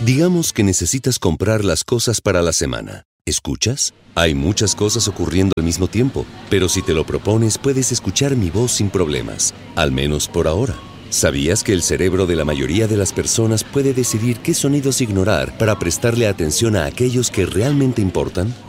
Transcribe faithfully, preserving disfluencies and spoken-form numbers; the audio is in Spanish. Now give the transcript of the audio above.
Digamos que necesitas comprar las cosas para la semana. ¿Escuchas? Hay muchas cosas ocurriendo al mismo tiempo, pero si te lo propones puedes escuchar mi voz sin problemas, al menos por ahora. ¿Sabías que el cerebro de la mayoría de las personas puede decidir qué sonidos ignorar para prestarle atención a aquellos que realmente importan?